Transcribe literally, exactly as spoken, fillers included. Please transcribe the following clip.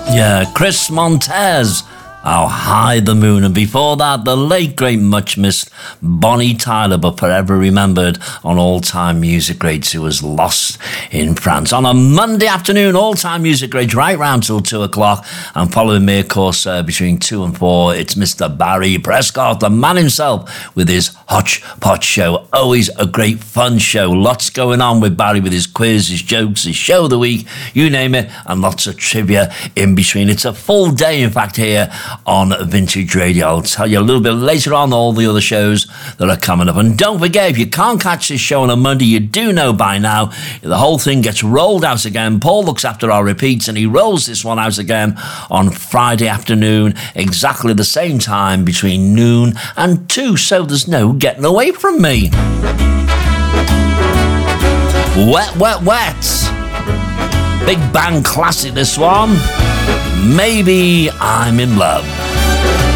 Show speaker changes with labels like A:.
A: Yeah, Chris Montez. How High the Moon. And before that, the late, great, much missed Bonnie Tyler, but forever remembered on All Time Music Grades, who was lost in France. On a Monday afternoon, All Time Music Grades, right round till two o'clock. And following me, of course, uh, between two and four, it's Mister Barry Prescott, the man himself, with his Hodgepodge show. Always a great fun show. Lots going on with Barry, with his quiz, his jokes, his show of the week, you name it, and lots of trivia in between. It's a full day, in fact, here on Vintage Radio. I'll tell you a little bit later on all the other shows that are coming up. And don't forget, if you can't catch this show on a Monday, you do know by now, the whole thing gets rolled out again. Paul looks after our repeats and he rolls this one out again on Friday afternoon, exactly the same time, between noon and two, so there's no getting away from me. Wet, wet, wet. Big band classic, this one. Maybe I'm in Love.